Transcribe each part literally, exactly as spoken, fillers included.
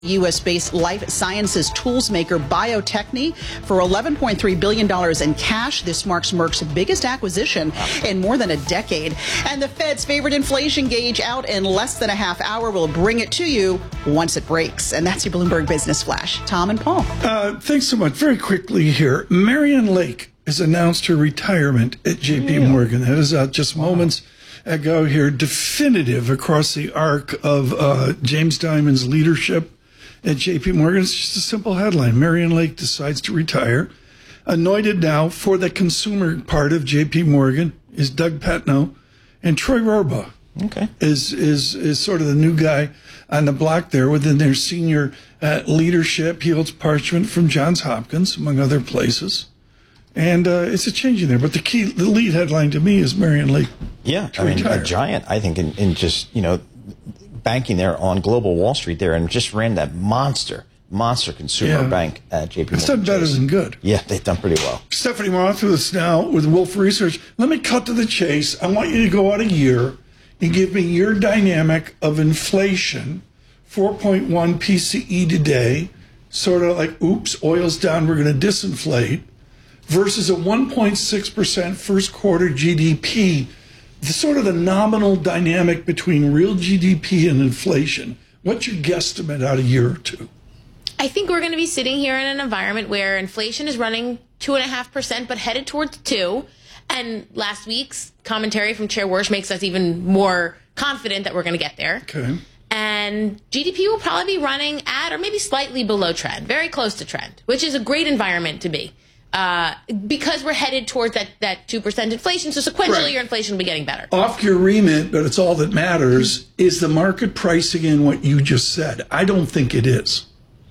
U S-based life sciences tools maker Bio-Techne for eleven point three billion dollars in cash. This marks Merck's biggest acquisition in more than a decade. And the Fed's favorite inflation gauge out in less than a half hour. Will bring it to you once it breaks. And that's your Bloomberg Business Flash. Tom and Paul. Uh, thanks so much. Very quickly here. Marianne Lake has announced her retirement at J P Morgan. That is out just moments ago here. Definitive across the arc of uh, James Dimon's leadership at J P Morgan. It's just a simple headline. Marianne Lake decides to retire. Anointed now for the consumer part of J P Morgan is Doug Petno, and Troy Rohrbaugh okay. is is is sort of the new guy on the block there within their senior uh, leadership. He holds parchment from Johns Hopkins, among other places. And uh, it's a change in there. But the key, the lead headline to me is Marianne Lake. Yeah, I mean, a giant, I think, in, in just, you know, banking there on global Wall Street there, and just ran that monster, monster consumer yeah. bank at J P Morgan. It's done better than good. Yeah, they've done pretty well. Stephanie Moth with us now with Wolf Research. Let me cut to the chase. I want you to go out a year and give me your dynamic of inflation, four point one P C E today, sort of like, oops, oil's down, we're going to disinflate, versus a one point six percent first quarter G D P. The sort of the nominal dynamic between real G D P and inflation. What's your guesstimate out a year or two? I think we're going to be sitting here in an environment where inflation is running two and a half percent, but headed towards two. And last week's commentary from Chair Warsh makes us even more confident that we're going to get there. Okay. And G D P will probably be running at or maybe slightly below trend, very close to trend, which is a great environment to be. Uh, because we're headed towards that, that two percent inflation, so sequentially right. your inflation will be getting better. Off your remit, but it's all that matters, is the market pricing in what you just said? I don't think it is.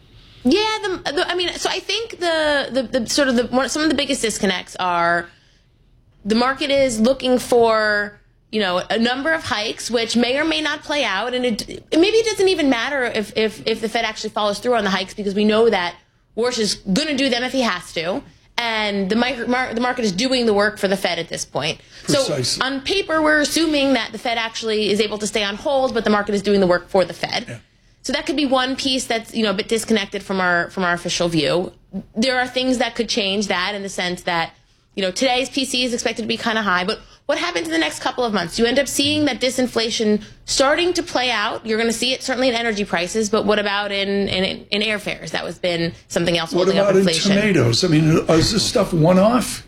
Yeah, the, the, I mean, so I think the, the, the sort of the, one, some of the biggest disconnects are the market is looking for, you know, a number of hikes, which may or may not play out, and it, maybe it doesn't even matter if, if, if the Fed actually follows through on the hikes, because we know that Warsh is going to do them if he has to. And the, micro, mar the market is doing the work for the Fed at this point. Precisely. So on paper, we're assuming that the Fed actually is able to stay on hold, but the market is doing the work for the Fed. Yeah. So that could be one piece that's, you know, a bit disconnected from our from our official view. There are things that could change that in the sense that, you know, today's P C is expected to be kind of high, but what happens in the next couple of months? You end up seeing that disinflation starting to play out. You're going to see it certainly in energy prices, but what about in in, in airfares? That has been something else holding up inflation. What about in tomatoes? I mean, is this stuff one-off?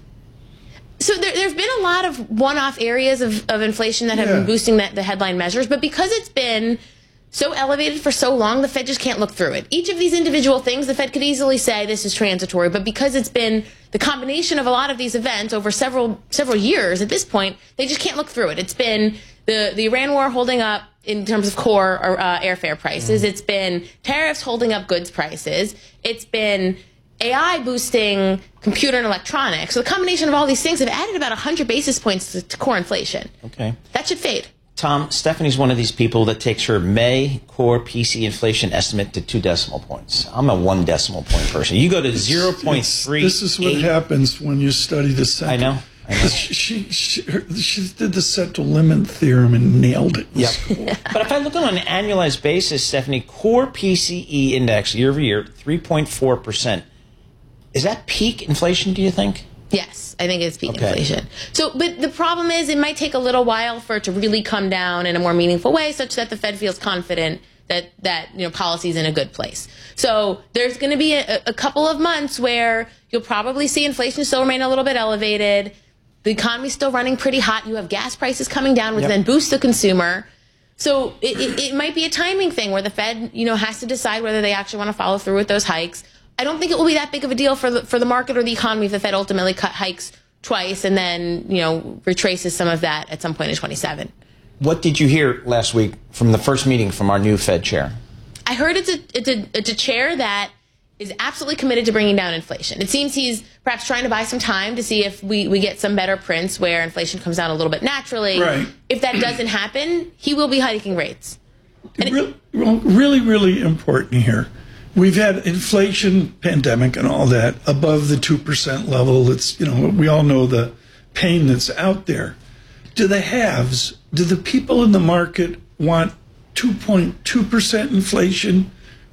So there, there's been a lot of one-off areas of, of inflation that have yeah. been boosting that, the headline measures, but because it's been so elevated for so long, the Fed just can't look through it. Each of these individual things, the Fed could easily say this is transitory, but because it's been the combination of a lot of these events over several several years at this point, they just can't look through it. It's been the, the Iran war holding up in terms of core or, uh, airfare prices. It's been tariffs holding up goods prices. It's been A I boosting computer and electronics. So the combination of all these things have added about one hundred basis points to, to core inflation. Okay. That should fade. Tom, Stephanie's one of these people that takes her May core P C inflation estimate to two decimal points. I'm a one decimal point person. You go to zero point three. This is what happens when you study the central. I know. I know. She, she, her, she did the central limit theorem and nailed it. Yep. But if I look on an annualized basis, Stephanie, core P C E index year over year, three point four percent. Is that peak inflation, do you think? Yes, I think it's peak okay. inflation. So, but the problem is it might take a little while for it to really come down in a more meaningful way, such that the Fed feels confident that, that you know, policy is in a good place. So there's going to be a, a couple of months where you'll probably see inflation still remain a little bit elevated. The economy's still running pretty hot. You have gas prices coming down, which yep. then boosts the consumer. So it, it, it might be a timing thing where the Fed, you know, has to decide whether they actually want to follow through with those hikes. I don't think it will be that big of a deal for the, for the market or the economy if the Fed ultimately cut hikes twice and then, you know, retraces some of that at some point in twenty-seven. What did you hear last week from the first meeting from our new Fed chair? I heard it's a, it's a, it's a chair that is absolutely committed to bringing down inflation. It seems he's perhaps trying to buy some time to see if we, we get some better prints where inflation comes down a little bit naturally. Right. If that doesn't happen, he will be hiking rates. And really, really, really important here. We've had inflation, pandemic, and all that above the two percent level. It's, you know, we all know the pain that's out there. Do the haves, do the people in the market want two point two percent inflation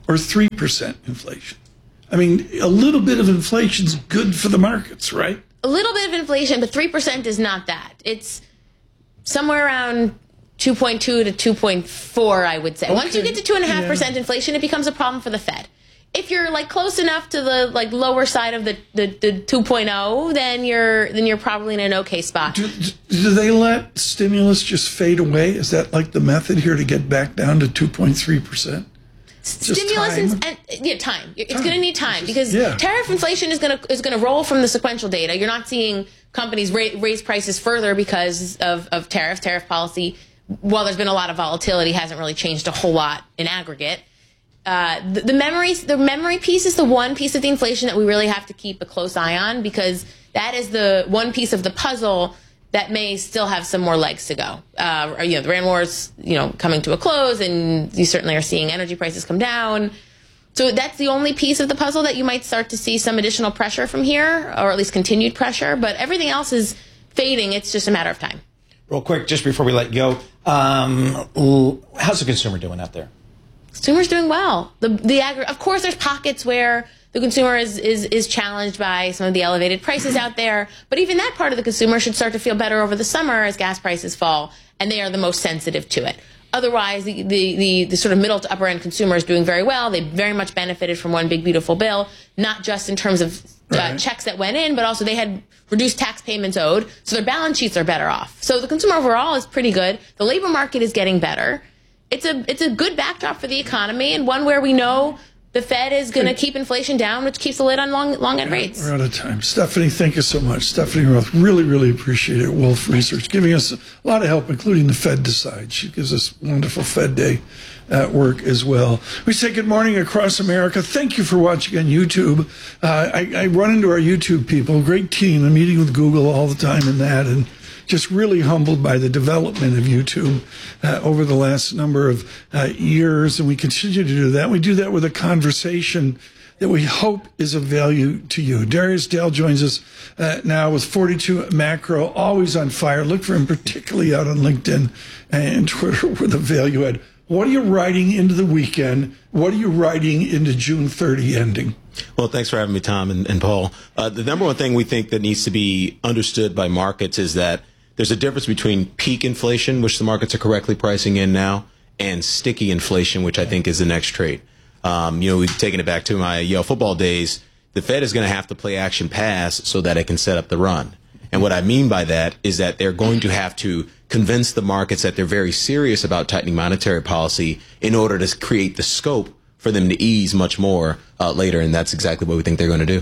or three percent inflation? I mean, a little bit of inflation is good for the markets, right? A little bit of inflation, but three percent is not that. It's somewhere around two point two to two point four, I would say. Okay. Once you get to two point five percent yeah. inflation, it becomes a problem for the Fed. If you're like close enough to the like lower side of the, the, the two point oh, then you're then you're probably in an okay spot. Do, do they let stimulus just fade away? Is that like the method here to get back down to two point three percent? Stimulus and, and yeah, time. It's going to need time because yeah. tariff inflation is going to is going to roll from the sequential data. You're not seeing companies ra- raise prices further because of of tariff tariff policy. While there's been a lot of volatility, hasn't really changed a whole lot in aggregate. Uh, the, the memory the memory piece is the one piece of the inflation that we really have to keep a close eye on because that is the one piece of the puzzle that may still have some more legs to go. Uh, you know, the Iran war's, you know, coming to a close, and you certainly are seeing energy prices come down. So that's the only piece of the puzzle that you might start to see some additional pressure from here, or at least continued pressure. But everything else is fading. It's just a matter of time. Real quick, just before we let you go, um, how's the consumer doing out there? Consumer's doing well. The the agri- Of course, there's pockets where the consumer is, is, is challenged by some of the elevated prices out there. But even that part of the consumer should start to feel better over the summer as gas prices fall, and they are the most sensitive to it. Otherwise, the, the, the, the sort of middle to upper end consumer is doing very well. They very much benefited from one big, beautiful bill, not just in terms of uh, right. checks that went in, but also they had reduced tax payments owed, so their balance sheets are better off. So the consumer overall is pretty good. The labor market is getting better. It's a, it's a good backdrop for the economy, and one where we know the Fed is going to keep inflation down, which keeps the lid on long, long end rates. We're out of time. Stephanie, thank you so much. Stephanie Roth, really, really appreciate it. Wolfe Research, giving us a lot of help, including the Fed Decide. She gives us wonderful Fed Day at work as well. We say good morning across America. Thank you for watching on YouTube. Uh, I, I run into our YouTube people, great team. I'm meeting with Google all the time in that, and just really humbled by the development of YouTube uh, over the last number of uh, years, and we continue to do that. We do that with a conversation that we hope is of value to you. Darius Dale joins us uh, now with forty-two Macro, always on fire. Look for him particularly out on LinkedIn and Twitter with a value add. What are you writing into the weekend? What are you writing into June thirtieth ending? Well, thanks for having me, Tom and, and Paul. Uh, the number one thing we think that needs to be understood by markets is that there's a difference between peak inflation, which the markets are correctly pricing in now, and sticky inflation, which I think is the next trade. Um, you know, we've taken it back to my Yale football days. The Fed is going to have to play action pass so that it can set up the run. And what I mean by that is that they're going to have to convince the markets that they're very serious about tightening monetary policy in order to create the scope for them to ease much more uh, later. And that's exactly what we think they're going to do.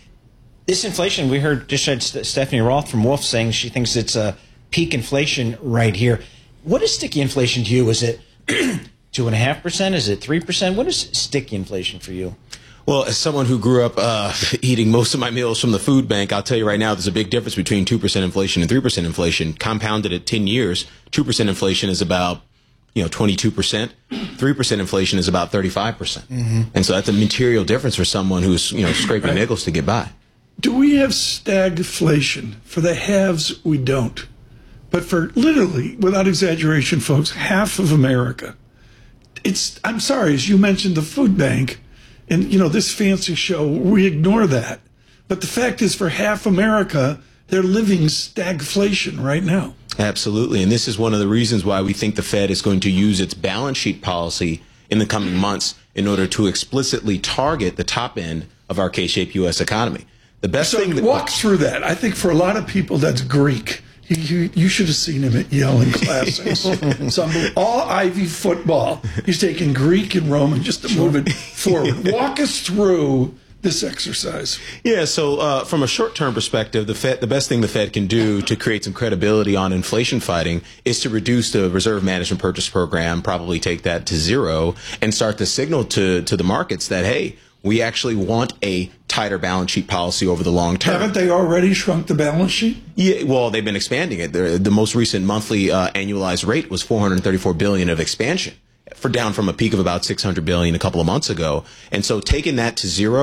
This inflation, we heard just had Stephanie Roth from Wolfe saying she thinks it's a peak inflation right here. What is sticky inflation to you? Is it two and a half percent? Is it three percent? What is sticky inflation for you? Well, as someone who grew up uh, eating most of my meals from the food bank, I'll tell you right now, there's a big difference between two percent inflation and three percent inflation. Compounded at ten years, two percent inflation is about, you know, twenty-two percent. three percent inflation is about thirty-five percent. Mm-hmm. And so that's a material difference for someone who's, you know, scraping right. nickels to get by. Do we have stagflation? For the haves, we don't. But for literally, without exaggeration, folks, half of America, it's, I'm sorry, as you mentioned, the food bank, and, you know, this fancy show, we ignore that. But the fact is, for half America, they're living stagflation right now. Absolutely. And this is one of the reasons why we think the Fed is going to use its balance sheet policy in the coming months in order to explicitly target the top end of our K-shaped U S economy. The best so thing that walk through that. I think for a lot of people, that's Greek. You, you, you should have seen him at Yale in classes. Some all Ivy football. He's taking Greek and Roman just to move it forward. Walk us through this exercise. Yeah, so uh, from a short-term perspective, the Fed, the best thing the Fed can do to create some credibility on inflation fighting is to reduce the Reserve Management Purchase Program, probably take that to zero, and start to signal to, to the markets that, hey, we actually want a tighter balance sheet policy over the long term. Haven't they already shrunk the balance sheet? Yeah, well, they've been expanding it. The, the most recent monthly uh, annualized rate was four hundred thirty-four billion dollars of expansion, for down from a peak of about six hundred billion dollars a couple of months ago. And so taking that to zero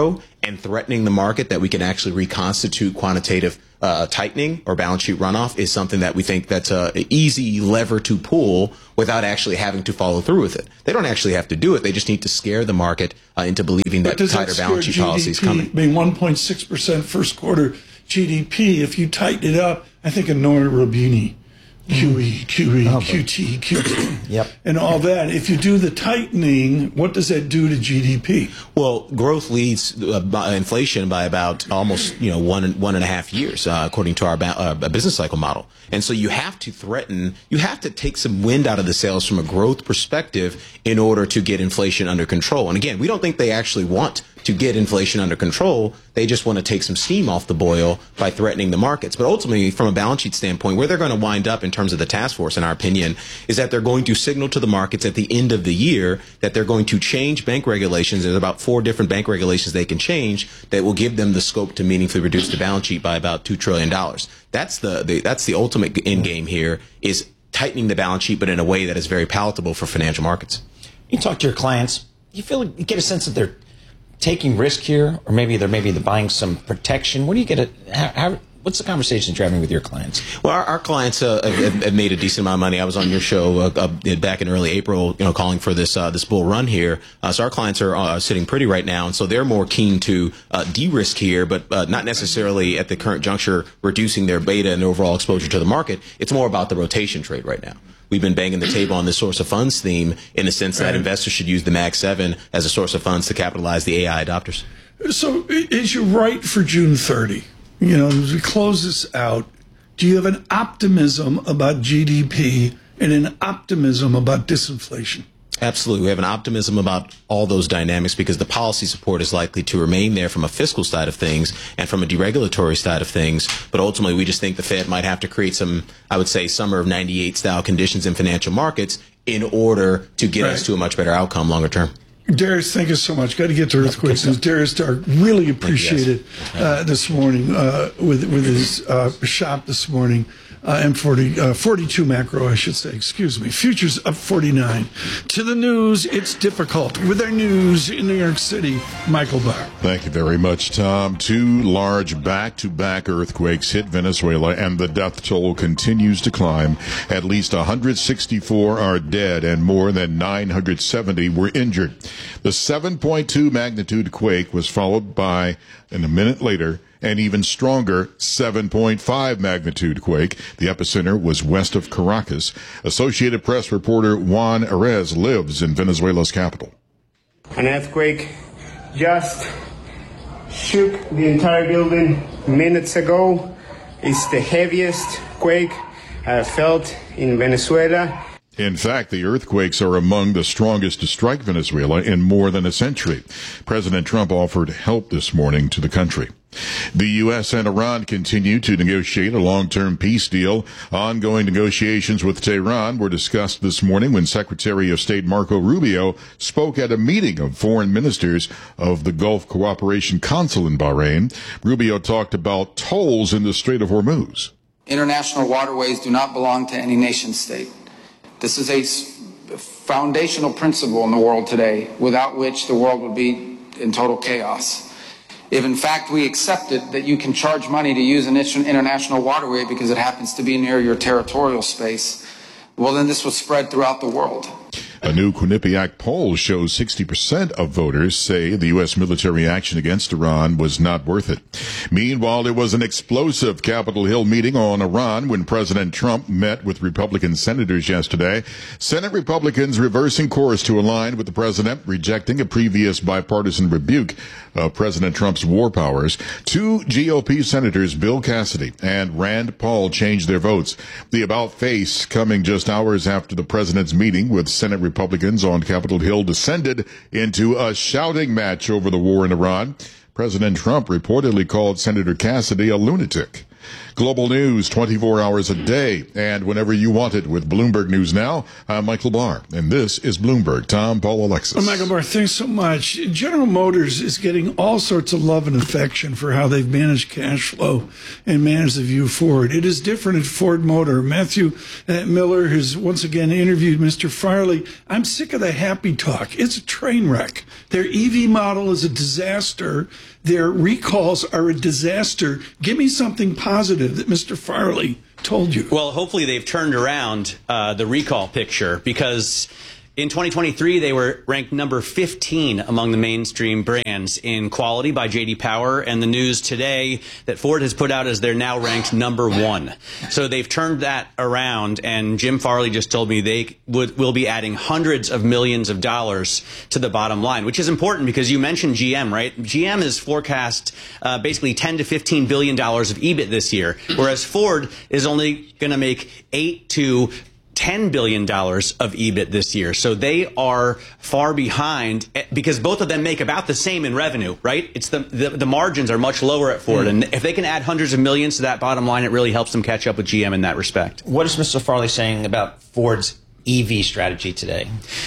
and threatening the market that we can actually reconstitute quantitative uh, tightening or balance sheet runoff is something that we think that's a, a easy lever to pull without actually having to follow through with it. They don't actually have to do it. They just need to scare the market uh, into believing that tighter that balance sheet G D P? policy is coming. I mean, one point six percent first quarter G D P. If you tighten it up, I think a Nora Robini, Q E, Q E, Q T, Q T, Yep. and all that. If you do the tightening, what does that do to G D P? Well, growth leads uh, by inflation by about almost you know one one and a half years, uh, according to our ba- uh, business cycle model. And so you have to threaten, you have to take some wind out of the sails from a growth perspective in order to get inflation under control. And again, we don't think they actually want to get inflation under control. They just want to take some steam off the boil by threatening the markets. But ultimately, from a balance sheet standpoint, where they're going to wind up in terms of the task force, in our opinion, is that they're going to signal to the markets at the end of the year that they're going to change bank regulations. There's about four different bank regulations they can change that will give them the scope to meaningfully reduce the balance sheet by about two trillion dollars. That's the, the that's the ultimate end game here, is tightening the balance sheet, but in a way that is very palatable for financial markets. You talk to your clients, you feel you get a sense that they're taking risk here, or maybe they're maybe they're buying some protection. What do you get? A, how, how, what's the conversation you're having with your clients? Well, our, our clients uh, have, have made a decent amount of money. I was on your show uh, uh, back in early April, you know, calling for this uh, this bull run here. Uh, so our clients are uh, sitting pretty right now, and so they're more keen to uh, de-risk here, but uh, not necessarily at the current juncture reducing their beta and overall exposure to the market. It's more about the rotation trade right now. We've been banging the table on this source of funds theme in the sense that investors should use the Mag seven as a source of funds to capitalize the A I adopters. So is you right for June thirtieth? You know, as we close this out, do you have an optimism about G D P and an optimism about disinflation? Absolutely. We have an optimism about all those dynamics because the policy support is likely to remain there from a fiscal side of things and from a deregulatory side of things. But ultimately, we just think the Fed might have to create some, I would say, summer of ninety-eight style conditions in financial markets in order to get right. us to a much better outcome longer term. Darius, thank you so much. Got to get to earthquakes. Darius Stark, really appreciated uh, this morning uh, with with his uh, shop this morning. Uh, M forty, uh, forty-two macro, I should say. Excuse me. Futures up forty-nine. To the news, it's difficult. With our news in New York City, Michael Barr. Thank you very much, Tom. Two large back-to-back earthquakes hit Venezuela, and the death toll continues to climb. At least one hundred sixty-four are dead, and more than nine hundred seventy were injured. The seven point two magnitude quake was followed by, and a minute later, an even stronger seven point five magnitude quake. The epicenter was west of Caracas. Associated Press reporter Juan Arez lives in Venezuela's capital. An earthquake just shook the entire building minutes ago. It's the heaviest quake I felt in Venezuela. In fact, the earthquakes are among the strongest to strike Venezuela in more than a century. President Trump offered help this morning to the country. The U S and Iran continue to negotiate a long-term peace deal. Ongoing negotiations with Tehran were discussed this morning when Secretary of State Marco Rubio spoke at a meeting of foreign ministers of the Gulf Cooperation Council in Bahrain. Rubio talked about tolls in the Strait of Hormuz. International waterways do not belong to any nation state. This is a foundational principle in the world today, without which the world would be in total chaos. If in fact we accepted that you can charge money to use an international waterway because it happens to be near your territorial space, well then this would spread throughout the world. A new Quinnipiac poll shows sixty percent of voters say the U S military action against Iran was not worth it. Meanwhile, there was an explosive Capitol Hill meeting on Iran when President Trump met with Republican senators yesterday. Senate Republicans reversing course to align with the president, rejecting a previous bipartisan rebuke of President Trump's war powers. Two G O P senators, Bill Cassidy and Rand Paul, changed their votes. The about-face coming just hours after the president's meeting with Senate Republicans on Capitol Hill descended into a shouting match over the war in Iran. President Trump reportedly called Senator Cassidy a lunatic. Global news twenty-four hours a day and whenever you want it with Bloomberg News Now. I'm Michael Barr, and this is Bloomberg. Tom, Paul, Alexis. Oh, Michael Barr, thanks so much. General Motors is getting all sorts of love and affection for how they've managed cash flow and managed the view forward. It is different at Ford Motor. Matthew uh, Miller has once again interviewed Mister Farley. I'm sick of the happy talk. It's a train wreck. Their E V model is a disaster. Their recalls are a disaster. Give me something positive that Mister Farley told you. Well, hopefully they've turned around uh, the recall picture, because in twenty twenty-three, they were ranked number fifteen among the mainstream brands in quality by J D Power, and the news today that Ford has put out is they're now ranked number one. So they've turned that around, and Jim Farley just told me they would will be adding hundreds of millions of dollars to the bottom line, which is important because you mentioned G M, right? G M is forecast uh, basically ten to fifteen billion dollars of E B I T this year, whereas Ford is only going to make eight to ten billion dollars of E B I T this year. So they are far behind because both of them make about the same in revenue, right? It's the, the, the margins are much lower at Ford. Mm. And if they can add hundreds of millions to that bottom line, it really helps them catch up with G M in that respect. What is Mister Farley saying about Ford's E V strategy today?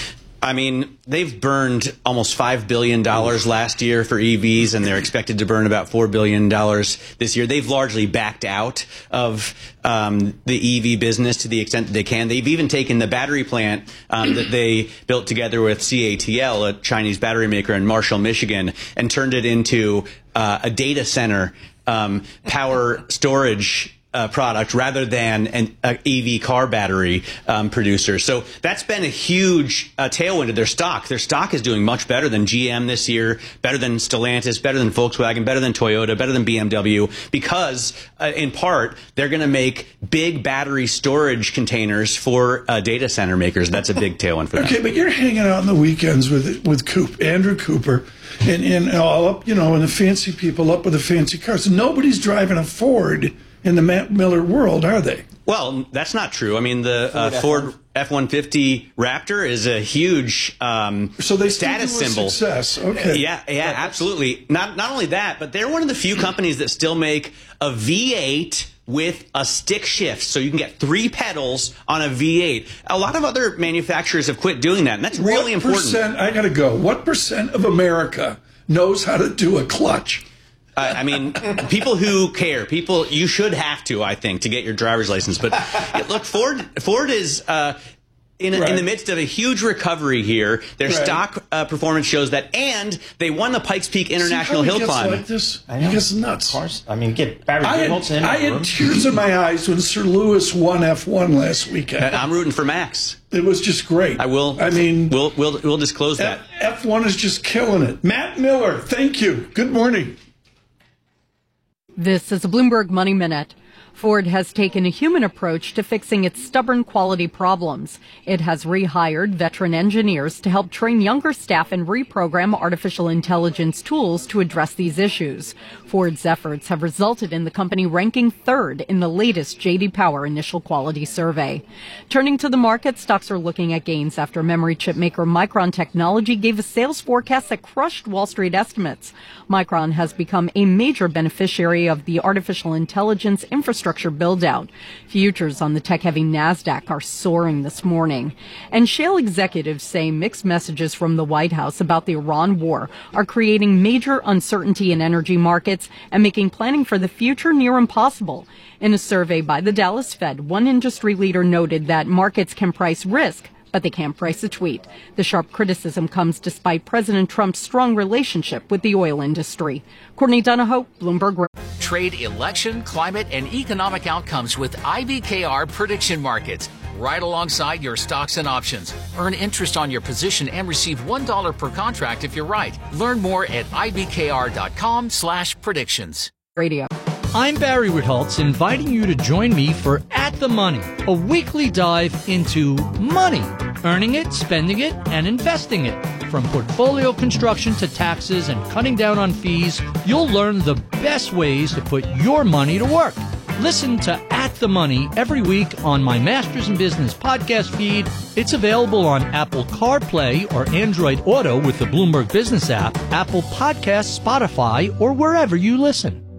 I mean, they've burned almost five billion dollars last year for E Vs, and they're expected to burn about four billion dollars this year. They've largely backed out of um, the E V business to the extent that they can. They've even taken the battery plant um, that they built together with C A T L, a Chinese battery maker in Marshall, Michigan, and turned it into uh, a data center um, power storage Uh, product rather than an a E V car battery um, producer. So that's been a huge uh, tailwind to their stock. Their stock is doing much better than G M this year, better than Stellantis, better than Volkswagen, better than Toyota, better than B M W, because uh, in part they're going to make big battery storage containers for uh, data center makers. That's a big tailwind for them. Okay, but you're hanging out on the weekends with with Coop, Andrew Cooper, and, and all up, you know, and the fancy people up with the fancy cars. Nobody's driving a Ford in the Matt Miller world, are they? Well, that's not true. I mean, the uh, Ford F one fifty Raptor is a huge um, so they status still do a symbol. Success. Okay. Yeah, yeah, absolutely. Not not only that, but they're one of the few companies that still make a V eight with a stick shift, so you can get three pedals on a V eight. A lot of other manufacturers have quit doing that, and that's really what important. Percent, I got to go. What percent of America knows how to do a clutch? Uh, I mean, people who care, people, you should have to, I think, to get your driver's license. But look, Ford Ford is uh, in, a, right. in the midst of a huge recovery here. Their right. stock uh, performance shows that, and they won the Pikes Peak International See how Hill he gets Climb. Like this? I know. He gets nuts. Of course. I mean, get Barry I Goodholtz had, in. I had tears in my eyes when Sir Lewis won F one last weekend. I'm rooting for Max. It was just great. I will. I mean, we'll we'll we'll disclose that. F one is just killing it. Matt Miller, thank you. Good morning. This is a Bloomberg Money Minute. Ford has taken a human approach to fixing its stubborn quality problems. It has rehired veteran engineers to help train younger staff and reprogram artificial intelligence tools to address these issues. Ford's efforts have resulted in the company ranking third in the latest J D Power initial quality survey. Turning to the market, stocks are looking at gains after memory chip maker Micron Technology gave a sales forecast that crushed Wall Street estimates. Micron has become a major beneficiary of the artificial intelligence infrastructure build-out. Futures on the tech-heavy NASDAQ are soaring this morning. And Shale executives say mixed messages from the White House about the Iran war are creating major uncertainty in energy markets and making planning for the future near impossible. In a survey by the Dallas Fed, one industry leader noted that markets can price risk, but they can't price a tweet. The sharp criticism comes despite President Trump's strong relationship with the oil industry. Courtney Donahoe, Bloomberg. Trade election, climate, and economic outcomes with I B K R prediction markets. Right alongside your stocks and options. Earn interest on your position and receive one dollar per contract if you're right. Learn more at ibkr.com slash predictions. Radio. I'm Barry Ritholtz, inviting you to join me for At the Money, a weekly dive into money, earning it, spending it, and investing it. From portfolio construction to taxes and cutting down on fees, you'll learn the best ways to put your money to work. Listen to At the Money every week on my Masters in Business podcast feed. It's available on Apple CarPlay or Android Auto with the Bloomberg Business app, Apple Podcasts, Spotify, or wherever you listen.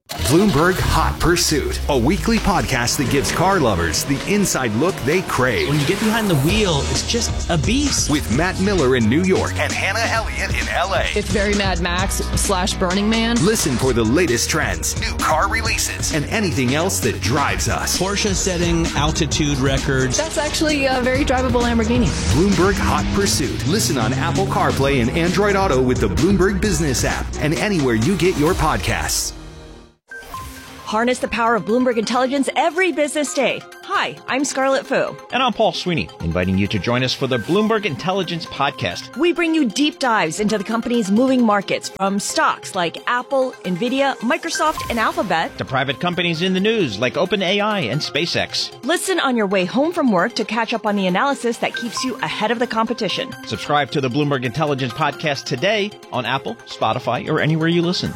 Bloomberg Hot Pursuit, a weekly podcast that gives car lovers the inside look they crave. When you get behind the wheel, it's just a beast. With Matt Miller in New York and Hannah Elliott in L A. It's very Mad Max slash Burning Man. Listen for the latest trends, new car releases, and anything else that drives us. Porsche setting altitude records. That's actually a very drivable Lamborghini. Bloomberg Hot Pursuit. Listen on Apple CarPlay and Android Auto with the Bloomberg Business app and anywhere you get your podcasts. Harness the power of Bloomberg Intelligence every business day. Hi, I'm Scarlett Fu. And I'm Paul Sweeney, inviting you to join us for the Bloomberg Intelligence Podcast. We bring you deep dives into the company's moving markets, from stocks like Apple, Nvidia, Microsoft, and Alphabet, to private companies in the news like OpenAI and SpaceX. Listen on your way home from work to catch up on the analysis that keeps you ahead of the competition. Subscribe to the Bloomberg Intelligence Podcast today on Apple, Spotify, or anywhere you listen.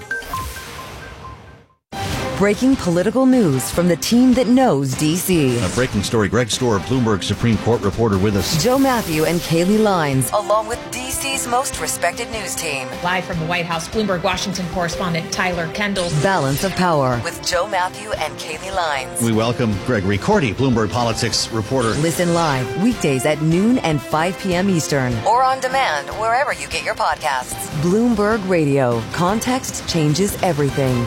Breaking political news from the team that knows D C. A breaking story. Greg Stohr, Bloomberg Supreme Court reporter with us. Joe Matthew and Kaylee Lines, along with D C's most respected news team. Live from the White House, Bloomberg Washington correspondent Tyler Kendall. Balance of Power with Joe Matthew and Kaylee Lines. We welcome Gregory Cordy, Bloomberg Politics reporter. Listen live weekdays at noon and five p.m. Eastern, or on demand wherever you get your podcasts. Bloomberg Radio. Context changes everything.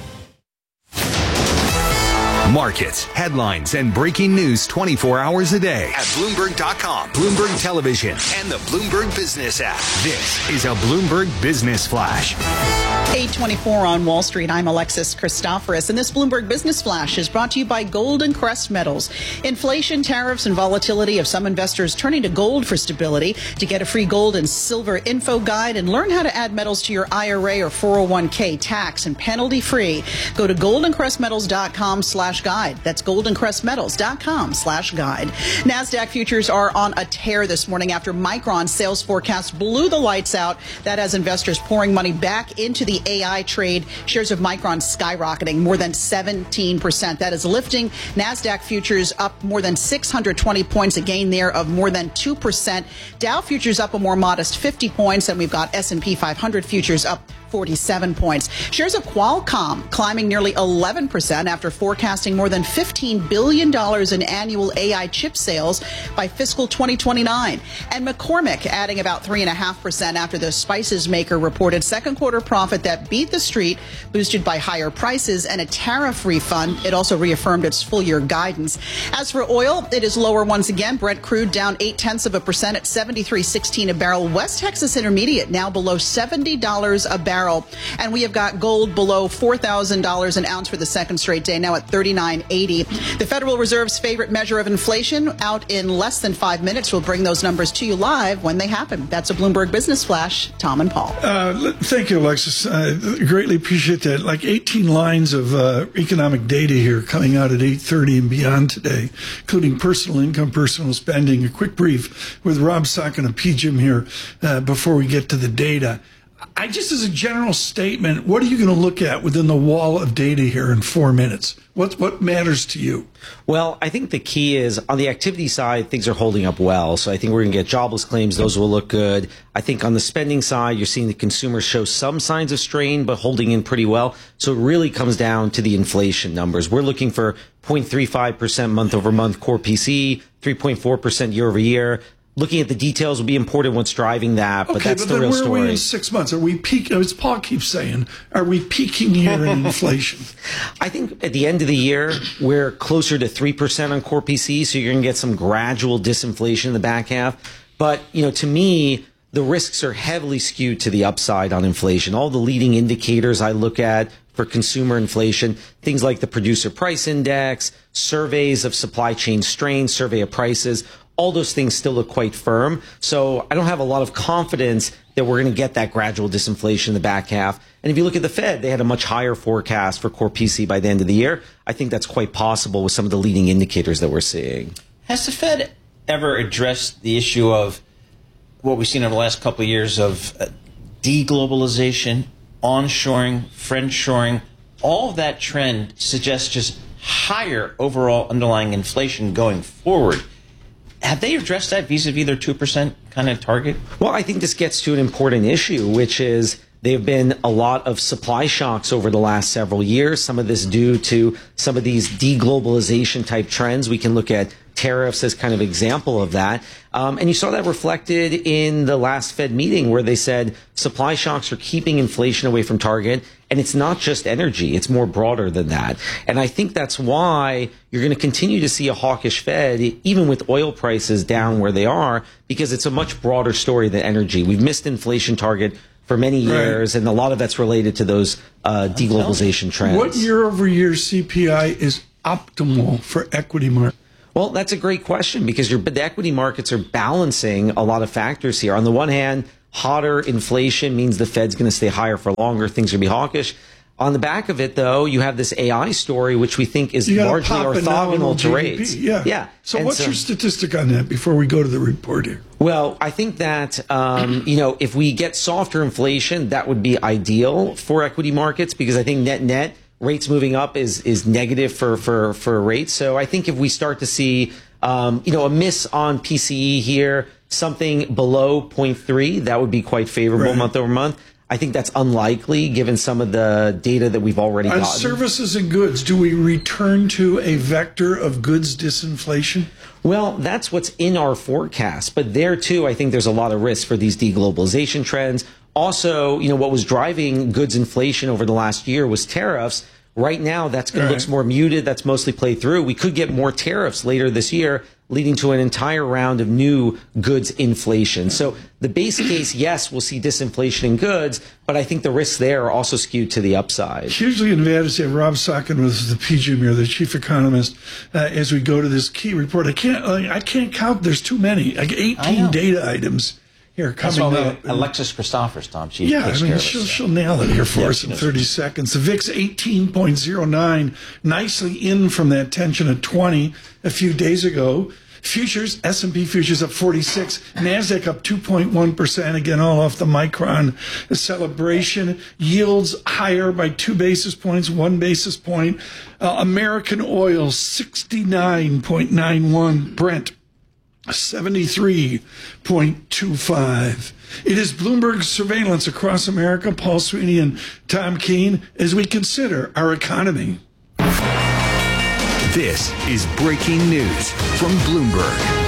Markets, headlines, and breaking news twenty-four hours a day at Bloomberg dot com, Bloomberg Television, and the Bloomberg Business app. This is a Bloomberg Business Flash. eight twenty-four on Wall Street. I'm Alexis Christoforous, and this Bloomberg Business Flash is brought to you by Golden Crest Metals. Inflation, tariffs, and volatility of some investors turning to gold for stability. To get a free gold and silver info guide and learn how to add metals to your I R A or four oh one k tax and penalty free, go to golden crest metals dot com slash guide. That's golden crest metals dot com slash guide. NASDAQ futures are on a tear this morning after Micron's sales forecast blew the lights out. That has investors pouring money back into the A I trade. Shares of Micron skyrocketing more than seventeen percent. That is lifting NASDAQ futures up more than six hundred twenty points, a gain there of more than two percent. Dow futures up a more modest fifty points, and we've got S and P five hundred futures up forty-seven points. Shares of Qualcomm climbing nearly eleven percent after forecasting more than fifteen billion dollars in annual A I chip sales by fiscal twenty twenty-nine. And McCormick adding about three point five percent after the spices maker reported second quarter profit that beat the street, boosted by higher prices and a tariff refund. It also reaffirmed its full year guidance. As for oil, it is lower once again. Brent crude down eight tenths of a percent at seventy-three sixteen a barrel. West Texas Intermediate now below seventy dollars a barrel. And we have got gold below four thousand dollars an ounce for the second straight day, now at thirty-nine eighty. The Federal Reserve's favorite measure of inflation out in less than five minutes. We'll bring those numbers to you live when they happen. That's a Bloomberg Business Flash. Tom and Paul. Uh, thank you, Alexis. I greatly appreciate that. Like eighteen lines of uh, economic data here coming out at eight thirty and beyond today, including personal income, personal spending. A quick brief with Rob Sock and P G I M here uh, before we get to the data. I just, as a general statement, what are you going to look at within the wall of data here in four minutes? What what matters to you? Well, I think the key is on the activity side, things are holding up well. So I think we're going to get jobless claims. Those will look good. I think on the spending side, you're seeing the consumer show some signs of strain, but holding in pretty well. So it really comes down to the inflation numbers. We're looking for zero point three five percent month over month core P C E, three point four percent year over year. Looking at the details will be important. What's driving that, but okay, that's but the then real where story. Are we in six months? Are we peaking? As Paul keeps saying, are we peaking here in inflation? I think at the end of the year, we're closer to three percent on core P C, so you're going to get some gradual disinflation in the back half. But, you know, to me, the risks are heavily skewed to the upside on inflation. All the leading indicators I look at for consumer inflation, things like the producer price index, surveys of supply chain strain, survey of prices, all those things still look quite firm. So I don't have a lot of confidence that we're going to get that gradual disinflation in the back half. And if you look at the Fed, they had a much higher forecast for core P C by the end of the year. I think that's quite possible with some of the leading indicators that we're seeing. Has the Fed ever addressed the issue of what we've seen over the last couple of years of deglobalization, onshoring, friendshoring? All of that trend suggests just higher overall underlying inflation going forward. Have they addressed that vis-a-vis their two percent kind of target? Well, I think this gets to an important issue, which is There have been a lot of supply shocks over the last several years. Some of this due to some of these deglobalization type trends. We can look at tariffs as kind of example of that. Um, and you saw that reflected in the last Fed meeting where they said supply shocks are keeping inflation away from target. And it's not just energy. It's more broader than that. And I think that's why you're going to continue to see a hawkish Fed, even with oil prices down where they are, because it's a much broader story than energy. We've missed inflation target for many years, right. And a lot of that's related to those uh, deglobalization trends. What year-over-year C P I is optimal for equity markets? Well, that's a great question because your, the equity markets are balancing a lot of factors here. On the one hand, hotter inflation means the Fed's going to stay higher for longer. Things are going to be hawkish. On the back of it, though, you have this A I story, which we think is largely orthogonal to rates. Yeah. yeah. So and what's so, your statistic on that before we go to the report here? Well, I think that, um, you know, if we get softer inflation, that would be ideal for equity markets because I think net net rates moving up is is negative for, for, for rates. So I think if we start to see, um, you know, a miss on P C E here, something below zero point three, that would be quite favorable right. month over month. I think that's unlikely given some of the data that we've already on gotten. On services and goods, do we return to a vector of goods disinflation? Well, that's what's in our forecast. But there, too, I think there's a lot of risk for these deglobalization trends. Also, you know, what was driving goods inflation over the last year was tariffs. Right now, that's going right. looks more muted. That's mostly played through. We could get more tariffs later this year, leading to an entire round of new goods inflation. So the base case, yes, we'll see disinflation in goods, but I think the risks there are also skewed to the upside. Hugely advantageous to have Rob Sockin with us, the P G M here, the chief economist, uh, as we go to this key report. I can't, uh, I can't count. There's too many, like eighteen data items here coming up. Alexis Christophers, Tom, she yeah, takes I mean, care she'll, of it, she'll nail it here for yeah, us in thirty seconds. The V I X eighteen point oh nine, nicely in from that tension at twenty a few days ago. Futures, S and P futures up forty-six, NASDAQ up two point one percent, again, all off the Micron celebration. Yields higher by two basis points, one basis point. Uh, American oil, sixty-nine point nine one. Brent, seventy-three point two five. It is Bloomberg Surveillance across America. Paul Sweeney and Tom Keene as we consider our economy. This is breaking news from Bloomberg.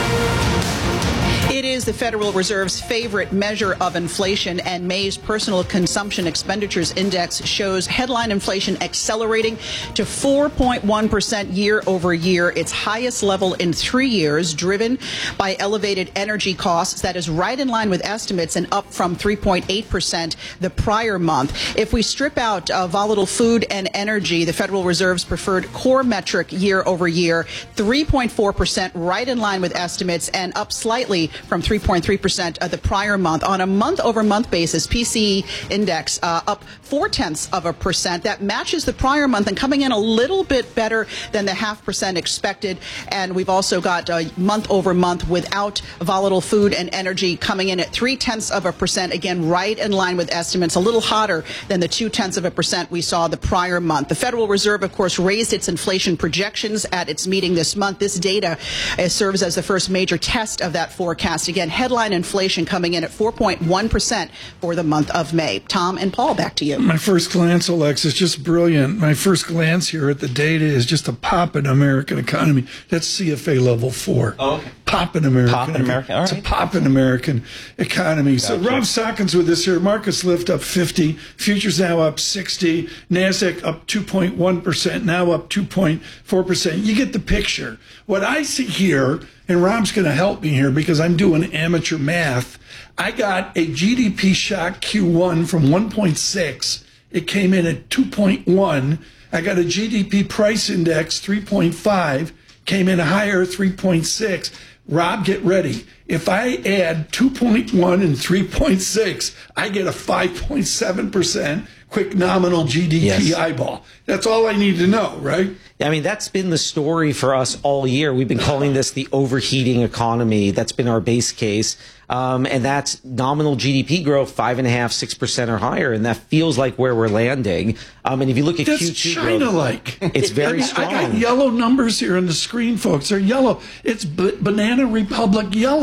It is the Federal Reserve's favorite measure of inflation, and May's personal consumption expenditures index shows headline inflation accelerating to four point one percent year over year, its highest level in three years, driven by elevated energy costs. That is right in line with estimates and up from three point eight percent the prior month. If we strip out uh, volatile food and energy, the Federal Reserve's preferred core metric year over year, three point four percent, right in line with estimates and up slightly from three point three percent of the prior month. On a month-over-month basis, P C E index uh, up four-tenths of a percent. That matches the prior month and coming in a little bit better than the half percent expected. And we've also got uh, month-over-month without volatile food and energy coming in at three-tenths of a percent. Again, right in line with estimates, a little hotter than the two-tenths of a percent we saw the prior month. The Federal Reserve, of course, raised its inflation projections at its meeting this month. This data uh, serves as the first major test of that forecast. Again, headline inflation coming in at four point one percent for the month of May. Tom and Paul, back to you. My first glance, Alexis, just brilliant. My first glance here at the data is just a pop in American economy. That's C F A level four. Oh, okay. Pop in American. Pop in American. All right. It's a pop in American economy. Gotcha. So Rob Sockin's with us here. Markets lift up fifty. Futures now up sixty. NASDAQ up two point one percent. Now up two point four percent. You get the picture. What I see here, and Rob's going to help me here because I'm doing amateur math. I got a G D P shock Q one from one point six. It came in at two point one. I got a G D P price index three point five. Came in higher, three point six. Rob, get ready. If I add two point one and three point six, I get a five point seven percent quick nominal G D P yes. eyeball. That's all I need to know, right? I mean, that's been the story for us all year. We've been calling this the overheating economy. That's been our base case. Um, and that's nominal G D P growth, five and a half, six percent or higher. And that feels like where we're landing. Um, and if you look at that's Q two China-like. growth, it's very I mean, strong. I got yellow numbers here on the screen, folks. They're yellow. It's B- Banana Republic yellow.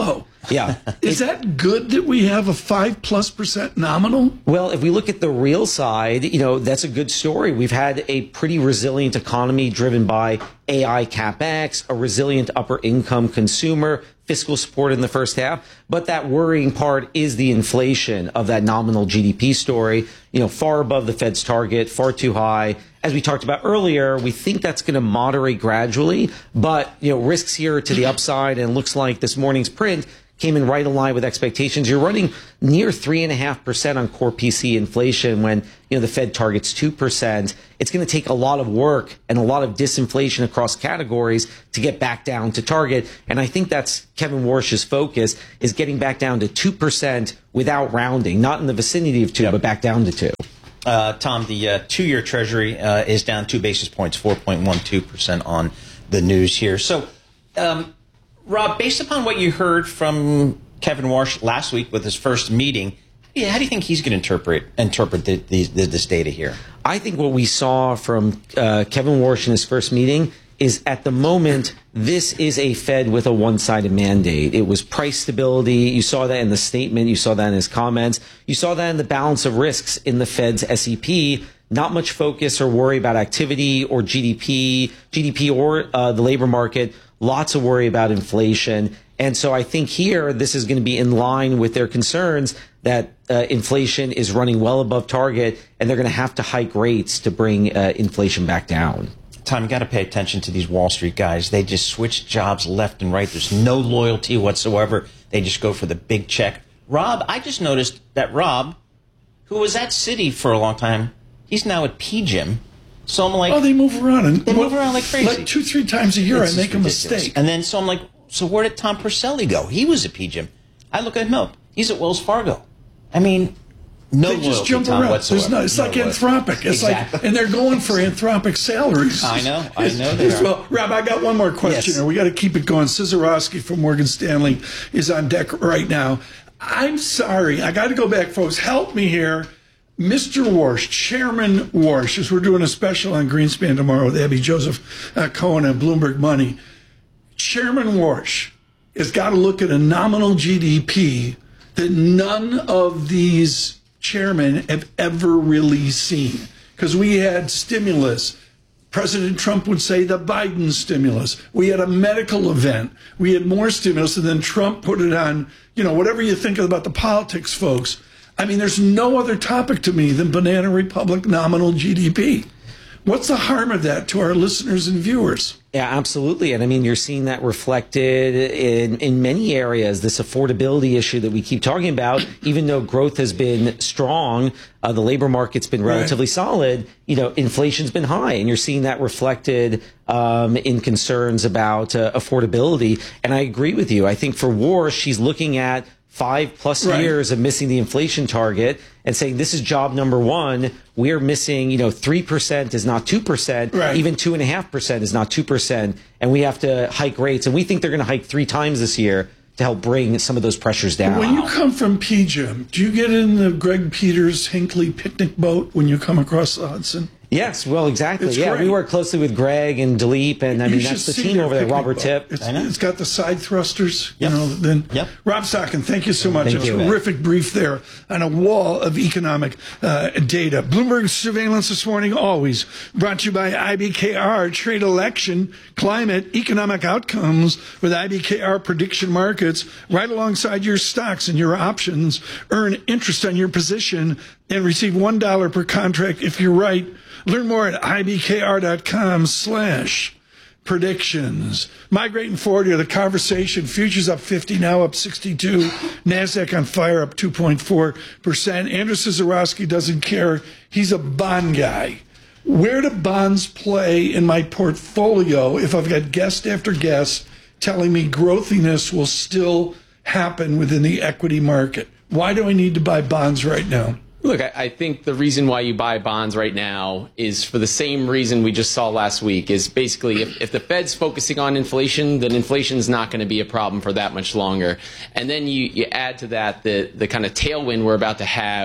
Yeah. Is that good that we have a five plus percent nominal? Well, if we look at the real side, you know, that's a good story. We've had a pretty resilient economy driven by A I CapEx, a resilient upper income consumer, fiscal support in the first half. But that worrying part is the inflation of that nominal G D P story, you know, far above the Fed's target, far too high. As we talked about earlier, we think that's going to moderate gradually, but, you know, risks here to the upside, and looks like this morning's print came in right in line with expectations. You're running near three and a half percent on core P C inflation when, you know, the Fed targets two percent. It's going to take a lot of work and a lot of disinflation across categories to get back down to target. And I think that's Kevin Warsh's focus, is getting back down to two percent without rounding, not in the vicinity of two, yep. but back down to two. Uh, Tom, the uh, two-year Treasury uh, is down two basis points, four point one two percent on the news here. So, um, Rob, based upon what you heard from Kevin Warsh last week with his first meeting, yeah, how do you think he's going to interpret interpret the, the, the, this data here? I think what we saw from uh, Kevin Warsh in his first meeting is, at the moment, this is a Fed with a one-sided mandate. It was price stability. You saw that in the statement. You saw that in his comments. You saw that in the balance of risks in the Fed's S E P. Not much focus or worry about activity or G D P, G D P or uh, the labor market. Lots of worry about inflation. And so I think here this is going to be in line with their concerns that uh, inflation is running well above target, and they're going to have to hike rates to bring uh, inflation back down. Tom, you got to pay attention to these Wall Street guys. They just switch jobs left and right. There's no loyalty whatsoever. They just go for the big check. Rob, I just noticed that Rob, who was at Citi for a long time, he's now at P G I M. So I'm like, oh, they move around and they move around like crazy. Like two, three times a year, It's I make a ridiculous. mistake. And then so I'm like, so where did Tom Purcelli go? He was at P G I M. I look at him up. He's at Wells Fargo. I mean, no they just loyalty, jump Tom, around. whatsoever. There's no, it's No like loyalty. Anthropic. It's Exactly. like, and they're going for Anthropic salaries. I know. I know they are. Well, Rob, I got one more question. Yes. Here. We got to keep it going. Cizorowski from Morgan Stanley is on deck right now. I'm sorry. I got to go back, folks. Help me here. Mister Warsh, Chairman Warsh, as we're doing a special on Greenspan tomorrow with Abby Joseph uh, Cohen and Bloomberg Money. Chairman Warsh has got to look at a nominal G D P that none of these chairmen have ever really seen. Because we had stimulus. President Trump would say the Biden stimulus. We had a medical event. We had more stimulus, and then Trump put it on, you know, whatever you think about the politics, folks. I mean, there's no other topic to me than Banana Republic nominal G D P. What's the harm of that to our listeners and viewers? Yeah, absolutely. And I mean, you're seeing that reflected in, in many areas, this affordability issue that we keep talking about. Even though growth has been strong, uh, the labor market's been relatively right. solid, you know, inflation's been high. And you're seeing that reflected um, in concerns about uh, affordability. And I agree with you. I think for Warsh, she's looking at five plus right. years of missing the inflation target and saying this is job number one. We're missing, you know, three percent is not two percent. Right. Even two and a half percent is not two percent. And we have to hike rates. And we think they're going to hike three times this year to help bring some of those pressures down. When you come from P G I M, do you get in the Greg Peters Hinckley picnic boat when you come across the Hudson? Yes, well, exactly. It's yeah, great. we work closely with Greg and Dilip, and I You mean should that's the see team their over there. picnic Robert boat. Tip. It's, I know. it's got the side thrusters. Yep. You know. Then Yep. Rob Stockin, thank you so much. Thank a you. terrific brief there on a wall of economic uh, data. Bloomberg surveillance this morning, always brought to you by I B K R. Trade election, climate, economic outcomes with I B K R prediction markets right alongside your stocks and your options. Earn interest on your position and receive one dollar per contract if you're right. Learn more at ibkr.com slash predictions. Migrating forward here, the conversation. Futures up fifty, now up sixty-two. NASDAQ on fire, up two point four percent. Andrew Cizorowski doesn't care. He's a bond guy. Where do bonds play in my portfolio if I've got guest after guest telling me growthiness will still happen within the equity market? Why do I need to buy bonds right now? Look, I, I think the reason why you buy bonds right now is for the same reason we just saw last week, is basically if, if the Fed's focusing on inflation, then inflation's not going to be a problem for that much longer. And then you, you add to that the, the kind of tailwind we're about to have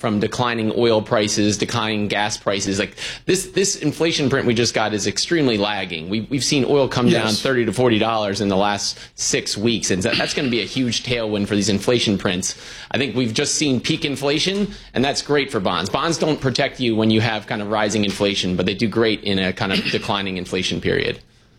from declining oil prices, declining gas prices. Like this, this inflation print we just got is extremely lagging. We, we've seen oil come Yes. down thirty to forty dollars in the last six weeks, and that, that's going to be a huge tailwind for these inflation prints. I think we've just seen peak inflation, and that's great for bonds. Bonds don't protect you when you have kind of rising inflation, but they do great in a kind of declining inflation period.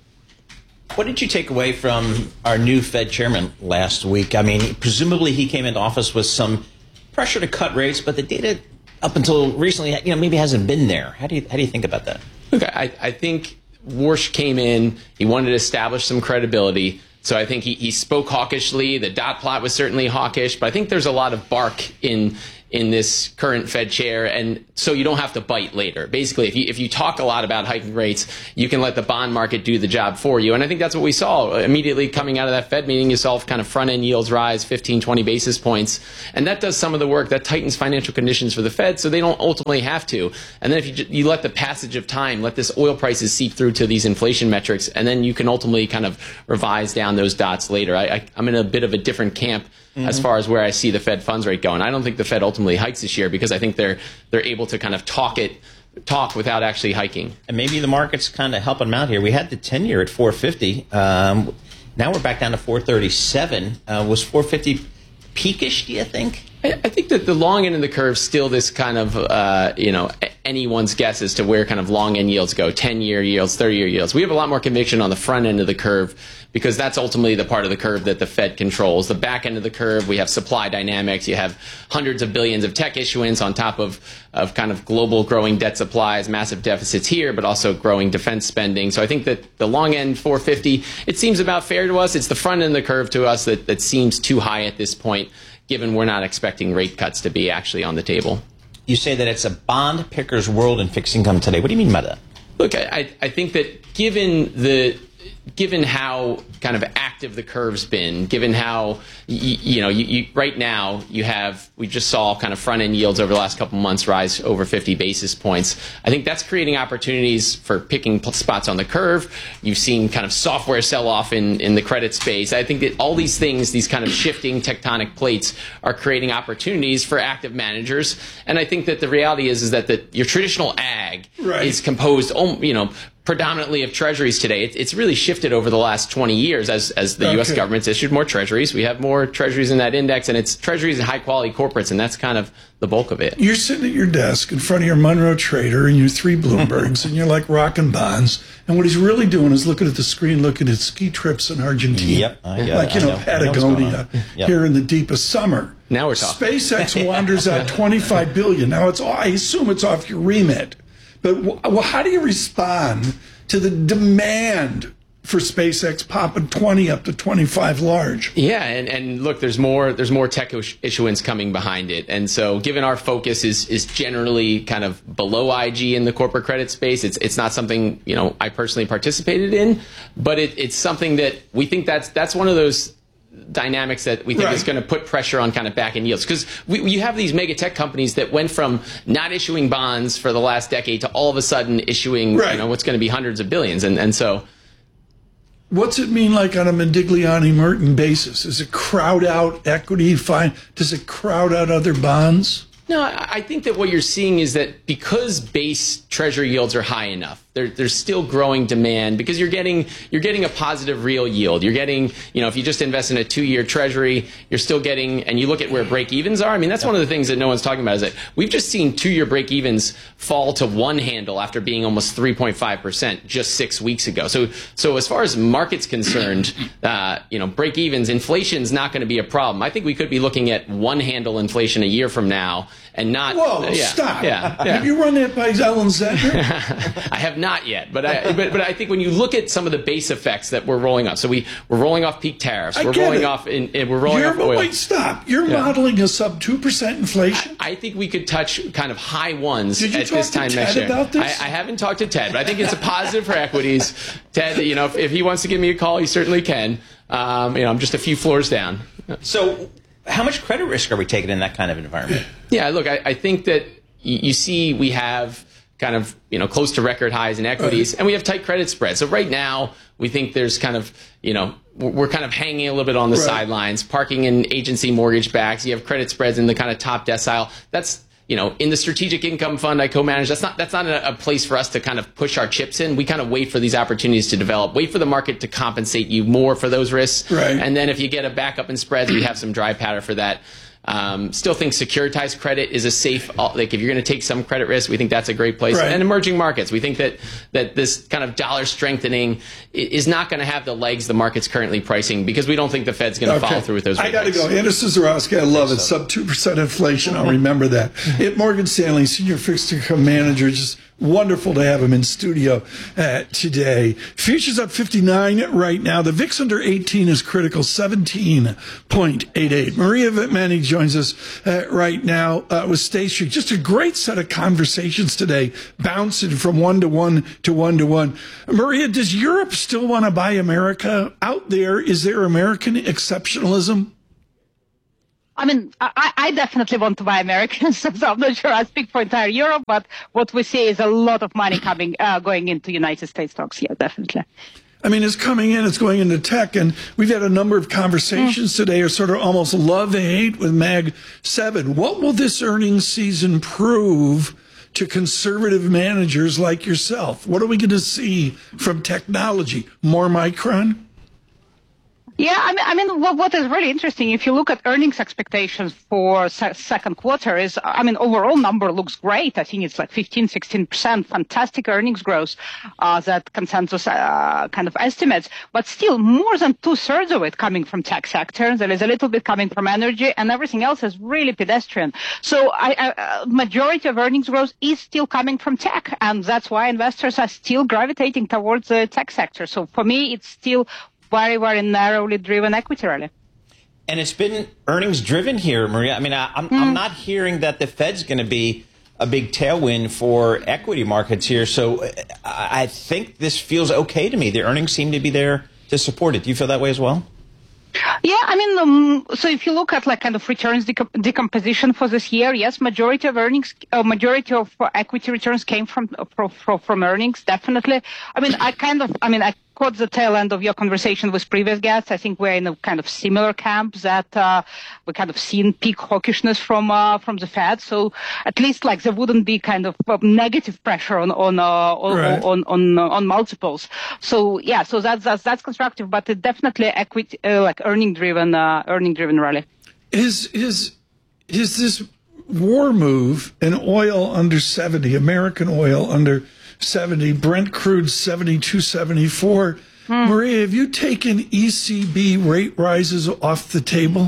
What did you take away from our new Fed chairman last week? I mean, presumably he came into office with some pressure to cut rates, but the data up until recently, you know, maybe hasn't been there. How do you how do you think about that? Look, I, I think Warsh came in. He wanted to establish some credibility. So I think he, he spoke hawkishly. The dot plot was certainly hawkish, but I think there's a lot of bark in in this current Fed chair, and so you don't have to bite later. Basically, if you if you talk a lot about hiking rates, you can let the bond market do the job for you. And I think that's what we saw immediately coming out of that Fed meeting. You saw kind of front-end yields rise fifteen, twenty basis points, and that does some of the work. That tightens financial conditions for the Fed, so they don't ultimately have to. And then if you you let the passage of time, let this oil prices seep through to these inflation metrics, and then you can ultimately kind of revise down those dots later. I, I, I'm in a bit of a different camp Mm-hmm. as far as where I see the Fed funds rate going. I don't think the Fed ultimately hikes this year because I think they're they're able to kind of talk it talk without actually hiking. And maybe the market's kind of helping them out here. We had the ten-year at four fifty. Um, now we're back down to four thirty-seven. Uh, was four fifty peakish, do you think? I, I think that the long end of the curve still this kind of, uh, you know, anyone's guess as to where kind of long end yields go, ten-year yields, thirty-year yields. We have a lot more conviction on the front end of the curve because that's ultimately the part of the curve that the Fed controls. The back end of the curve, we have supply dynamics. You have hundreds of billions of tech issuance on top of, of kind of global growing debt supplies, massive deficits here, but also growing defense spending. So I think that the long end four fifty, it seems about fair to us. It's the front end of the curve to us that, that seems too high at this point, given we're not expecting rate cuts to be actually on the table. You say that it's a bond picker's world in fixed income today. What do you mean by that? Look, I, I think that given the given how kind of active the curve's been, given how, you, you know, you, you, right now you have, we just saw kind of front-end yields over the last couple months rise over fifty basis points. I think that's creating opportunities for picking spots on the curve. You've seen kind of software sell-off in, in the credit space. I think that all these things, these kind of shifting tectonic plates are creating opportunities for active managers. And I think that the reality is, is that the, your traditional ag Right. is composed, you know, predominantly of treasuries today. It, it's really shifted over the last twenty years as, as the okay. U S government's issued more treasuries. We have more treasuries in that index, and it's treasuries and high-quality corporates, and that's kind of the bulk of it. You're sitting at your desk in front of your Monroe Trader and your three Bloombergs, and you're like rocking bonds. And what he's really doing is looking at the screen, looking at ski trips in Argentina. Yep. I, uh, like, you know, know Patagonia yep. here in the deepest summer. Now we're talking. SpaceX wanders out twenty-five billion dollars. Now, it's I assume it's off your remit. But well, how do you respond to the demand for SpaceX popping twenty up to twenty-five large? Yeah, and, and look, there's more there's more tech issuance coming behind it. And so given our focus is is generally kind of below I G in the corporate credit space, it's it's not something, you know, I personally participated in, but it, it's something that we think that's that's one of those dynamics that we think right. is going to put pressure on kind of back end yields, because you have these mega tech companies that went from not issuing bonds for the last decade to all of a sudden issuing right. you know, what's going to be hundreds of billions, and and so what's it mean like on a Modigliani Merton basis? Does it crowd out equity? Fine. Does it crowd out other bonds? No, I think that what you're seeing is that because base treasury yields are high enough, there, there's still growing demand because you're getting you're getting a positive real yield. You're getting, you know, if you just invest in a two-year treasury, you're still getting, and you look at where break-evens are. I mean, that's one of the things that no one's talking about is that we've just seen two-year break-evens fall to one handle after being almost three point five percent just six weeks ago. So, so as far as market's concerned, uh, you know, break-evens, inflation's not going to be a problem. I think we could be looking at one handle inflation a year from now. And not. Whoa! Uh, yeah, stop. Yeah, yeah. Have you run that by Ellen Zentner? I have not yet, but I, but but I think when you look at some of the base effects that we're rolling off, so we we're rolling off peak tariffs, I we're get rolling it. off in, in we're rolling You're, off oil. Wait, stop! You're yeah. modeling a sub two percent inflation. I, I think we could touch kind of high ones Did you at talk this to time Ted next year. About this? I, I haven't talked to Ted, but I think it's a positive for equities. Ted, you know, if, if he wants to give me a call, he certainly can. Um, you know, I'm just a few floors down. So, how much credit risk are we taking in that kind of environment? Yeah, look, I, I think that you, you see we have kind of, you know, close to record highs in equities, and we have tight credit spreads. So right now, we think there's kind of, you know, we're kind of hanging a little bit on the right. sidelines, parking in agency mortgage backs. You have credit spreads in the kind of top decile. That's, you you know, in the strategic income fund I co-manage, that's not that's not a, a place for us to kind of push our chips in. We kind of wait for these opportunities to develop, wait for the market to compensate you more for those risks. Right. And then if you get a backup in spreads, we have some dry powder for that. Um, still think securitized credit is a safe, like if you're going to take some credit risk, we think that's a great place. Right. And emerging markets, we think that, that this kind of dollar strengthening is not going to have the legs the market's currently pricing because we don't think the Fed's going to Okay. follow through with those rate I got to hikes. go. Anna Cizerowski, I love it. so. Sub two percent inflation. I'll remember that. At Morgan Stanley, senior fixed income manager, just wonderful to have him in studio uh, today. Futures up fifty-nine right now. The V I X under eighteen is critical, seventeen point eight eight. Maria Vitmani joins us uh, right now uh, with State Street. Just a great set of conversations today, bouncing from one to one to one to one. Maria, does Europe still want to buy America? Out there, is there American exceptionalism? I mean, I, I definitely want to buy Americans, so I'm not sure I speak for entire Europe, but what we see is a lot of money coming, uh, going into United States stocks. Yeah, definitely. I mean, it's coming in, it's going into tech, and we've had a number of conversations mm. today, or sort of almost love and hate with Mag seven. What will this earnings season prove to conservative managers like yourself? What are we going to see from technology? More Micron? Yeah, I mean, I mean, what, what is really interesting, if you look at earnings expectations for se- second quarter is, I mean, overall number looks great. I think it's like fifteen, sixteen percent, fantastic earnings growth, uh, that consensus, uh, kind of estimates, but still more than two thirds of it coming from tech sector. There is a little bit coming from energy and everything else is really pedestrian. So I, I, uh, majority of earnings growth is still coming from tech, and that's why investors are still gravitating towards the tech sector. So for me, it's still very, very narrowly driven equity rally. And it's been earnings driven here, Maria. I mean, I, I'm, mm. I'm not hearing that the Fed's going to be a big tailwind for equity markets here. So I think this feels okay to me. The earnings seem to be there to support it. Do you feel that way as well? Yeah, I mean, um, so if you look at like kind of returns decom- decomposition for this year, yes, majority of earnings, uh, majority of uh, equity returns came from, uh, from from earnings, definitely. I mean, I kind of, I mean, I caught the tail end of your conversation with previous guests. I think we're in a kind of similar camp that uh, we kind of seen peak hawkishness from uh, from the Fed. So at least like there wouldn't be kind of uh, negative pressure on on uh, on, right. on on on, on multiples. So yeah, so that's that's, that's constructive, but it definitely equity uh, like earning driven uh, earning driven rally. Is is is this war move and oil under seventy, American oil under seventy, Brent crude seventy-two, seventy-four. Hmm. Maria, have you taken E C B rate rises off the table?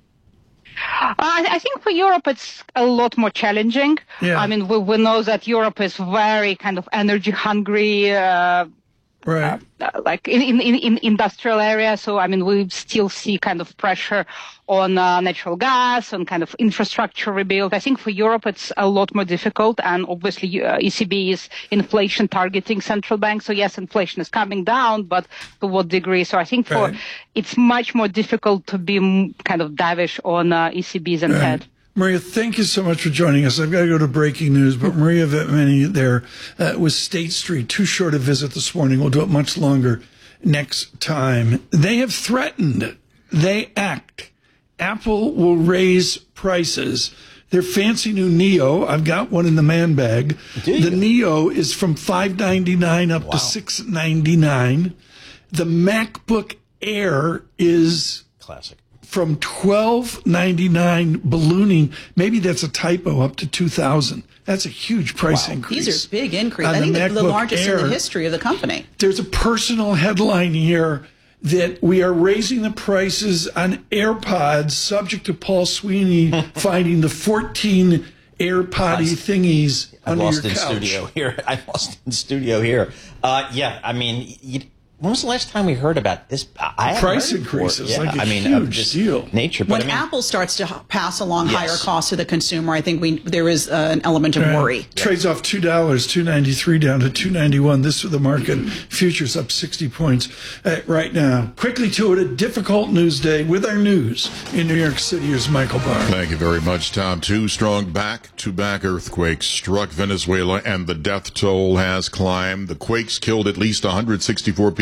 Uh, I think for Europe it's a lot more challenging. Yeah. I mean, we, we know that Europe is very kind of energy hungry, uh, right? Uh, like in, in, in industrial area. So, I mean, we still see kind of pressure on uh, natural gas, on kind of infrastructure rebuild. I think for Europe it's a lot more difficult, and obviously uh, E C B is inflation targeting central bank. So yes, inflation is coming down, but to what degree? So I think for right. it's much more difficult to be m- kind of dovish on uh, E C B's and right. Fed. Maria, thank you so much for joining us. I've got to go to breaking news, but Maria Vitmani there uh, with State Street. Too short a visit this morning. We'll do it much longer next time. They have threatened. They act. Apple will raise prices. Their fancy new Neo, I've got one in the man bag. The Neo is from five ninety-nine up wow. to six ninety-nine. The MacBook Air is classic. From twelve ninety-nine ballooning, maybe that's a typo, up to two thousand. That's a huge price wow. increase. These are big increases. I think the, the largest Air. in the history of the company. There's a personal headline here that we are raising the prices on AirPods, subject to Paul Sweeney finding the fourteen AirPoddy thingies I've under lost your in couch. Studio here. I lost in studio here. Uh, yeah, I mean. You, When was the last time we heard about this? I price increases, yeah, like a I mean, huge of this deal. Nature, but when I mean, Apple starts to pass along yes. higher costs to the consumer, I think we there is uh, an element of right. worry. Yeah. Trades off two dollars, two ninety three down to two ninety one. This for the market. Futures up sixty points uh, right now. Quickly to it, a difficult news day with our news in New York City. Here's Michael Barr. Thank you very much, Tom. Two strong back-to-back earthquakes struck Venezuela, and the death toll has climbed. The quakes killed at least one hundred sixty-four people.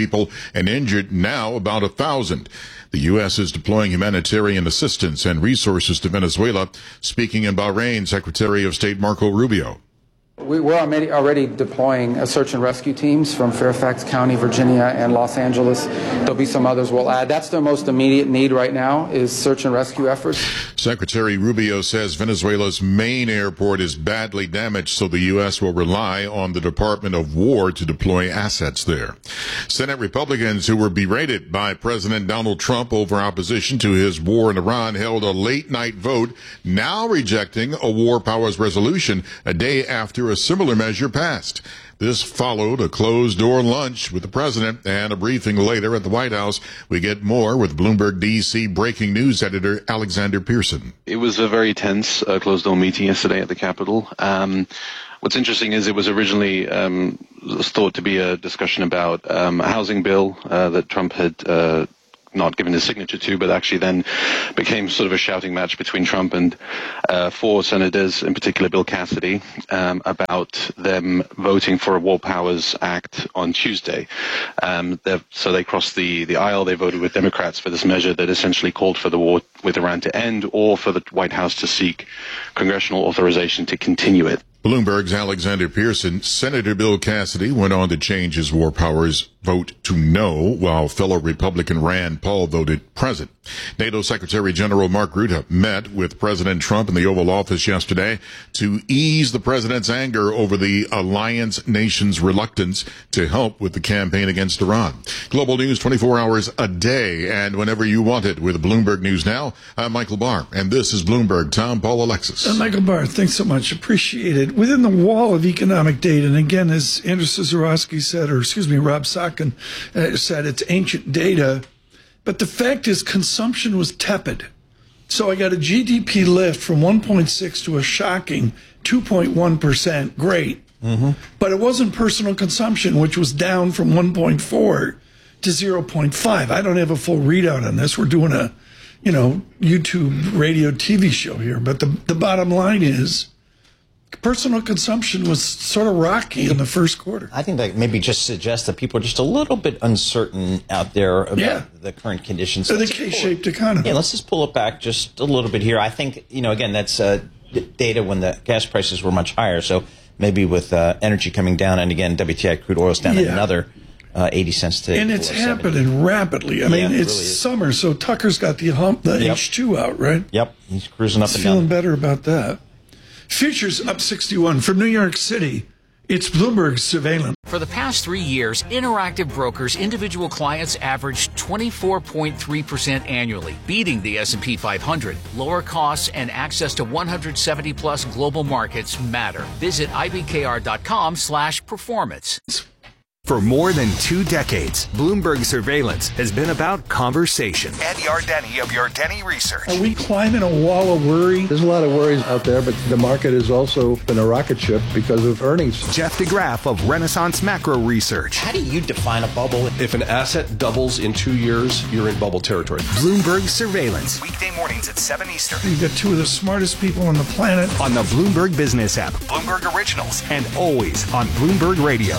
people and injured now about a thousand. The U S is deploying humanitarian assistance and resources to Venezuela. Speaking in Bahrain, Secretary of State Marco Rubio. We, we're already, already deploying uh, search and rescue teams from Fairfax County, Virginia, and Los Angeles. There'll be some others we'll add. That's their most immediate need right now is search and rescue efforts. Secretary Rubio says Venezuela's main airport is badly damaged, so the U S will rely on the Department of War to deploy assets there. Senate Republicans who were berated by President Donald Trump over opposition to his war in Iran held a late-night vote, now rejecting a war powers resolution a day after a similar measure passed. This followed a closed-door lunch with the president and a briefing later at the White House. We get more with Bloomberg D C breaking news editor Alexander Pearson. It was a very tense uh, closed-door meeting yesterday at the Capitol. Um, what's interesting is it was originally um, thought to be a discussion about um, a housing bill uh, that Trump had uh, not given his signature to, but actually then became sort of a shouting match between Trump and uh, four senators, in particular Bill Cassidy, um, about them voting for a War Powers Act on Tuesday. Um, so they crossed the, the aisle. They voted with Democrats for this measure that essentially called for the war with Iran to end or for the White House to seek congressional authorization to continue it. Bloomberg's Alexander Pearson. Senator Bill Cassidy went on to change his war powers vote to no, while fellow Republican Rand Paul voted present. NATO Secretary General Mark Rutte met with President Trump in the Oval Office yesterday to ease the president's anger over the alliance nation's reluctance to help with the campaign against Iran. Global news twenty-four hours a day and whenever you want it with Bloomberg News Now. I'm Michael Barr, and this is Bloomberg. Tom, Paul, Alexis. Uh, Michael Barr, thanks so much. Appreciate it. Within the wall of economic data, and again, as Andrew Cizorowski said, or excuse me, Rob Sotkin uh, said, it's ancient data. But the fact is consumption was tepid. So I got a G D P lift from one point six to a shocking two point one percent. Great. Mm-hmm. But it wasn't personal consumption, which was down from one point four to zero point five. I don't have a full readout on this. We're doing a, you know, YouTube, radio, T V show here. But the, the bottom line is personal consumption was sort of rocky in the first quarter. I think that maybe just suggests that people are just a little bit uncertain out there about yeah. the current conditions. So the K-shaped economy. Yeah, let's just pull it back just a little bit here. I think, you know, again, that's uh, data when the gas prices were much higher. So maybe with uh, energy coming down, and again, W T I crude oil's down yeah. at another uh, eighty cents today. And it's happening rapidly. I mean, yeah, it it's really summer, so Tucker's got the hump, the yep. H two out, right? Yep, he's cruising up he's and feeling down. better about that. Futures up sixty-one. From New York City, it's Bloomberg Surveillance. For the past three years, Interactive Brokers individual clients averaged twenty-four point three percent annually, beating the S and P five hundred. Lower costs and access to one hundred seventy plus global markets matter. Visit ibkr.com slash performance. For more than two decades, Bloomberg Surveillance has been about conversation. Ed Yardeni of Yardeni Research. Are we climbing a wall of worry? There's a lot of worries out there, but the market has also been a rocket ship because of earnings. Jeff DeGraff of Renaissance Macro Research. How do you define a bubble? If an asset doubles in two years, you're in bubble territory. Bloomberg Surveillance. Weekday mornings at seven Eastern. You've got two of the smartest people on the planet. On the Bloomberg Business app, Bloomberg Originals, and always on Bloomberg Radio.